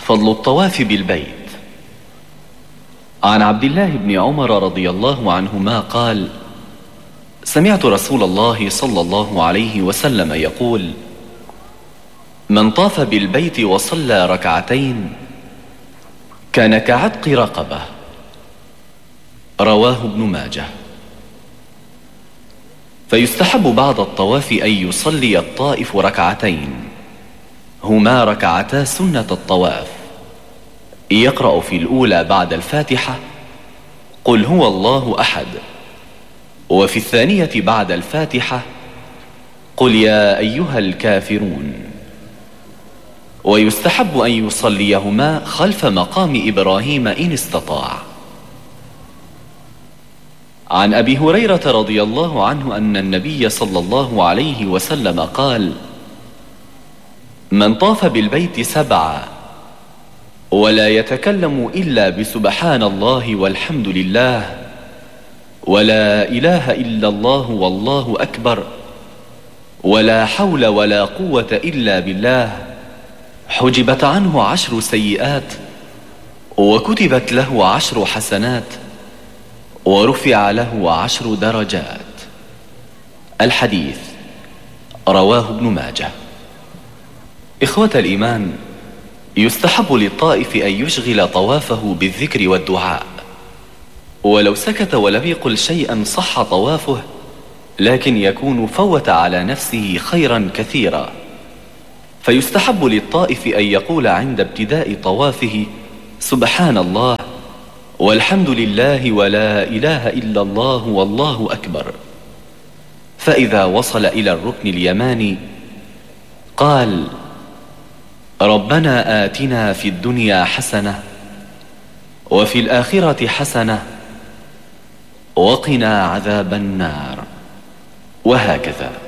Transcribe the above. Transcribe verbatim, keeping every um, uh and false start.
فضل الطواف بالبيت. عن عبد الله بن عمر رضي الله عنهما قال: سمعت رسول الله صلى الله عليه وسلم يقول: من طاف بالبيت وصلى ركعتين كان كعتق رقبة. رواه ابن ماجه. فيستحب بعد الطواف أن يصلي الطائف ركعتين هما ركعتا سنة الطواف، يقرأ في الأولى بعد الفاتحة قل هو الله أحد، وفي الثانية بعد الفاتحة قل يا أيها الكافرون. ويستحب أن يصليهما خلف مقام إبراهيم إن استطاع. عن أبي هريرة رضي الله عنه أن النبي صلى الله عليه وسلم قال: من طاف بالبيت سبعا ولا يتكلم إلا بسبحان الله والحمد لله ولا إله إلا الله والله أكبر ولا حول ولا قوة إلا بالله، حجبت عنه عشر سيئات وكتبت له عشر حسنات ورفع له عشر درجات. الحديث رواه ابن ماجه. إخوة الإيمان، يستحب للطائف أن يشغل طوافه بالذكر والدعاء، ولو سكت ولم يقل شيئا صح طوافه، لكن يكون فوت على نفسه خيرا كثيرا. فيستحب للطائف أن يقول عند ابتداء طوافه سبحان الله والحمد لله ولا إله إلا الله والله أكبر. فإذا وصل إلى الركن اليماني قال: ربنا آتنا في الدنيا حسنة وفي الآخرة حسنة وقنا عذاب النار، وهكذا.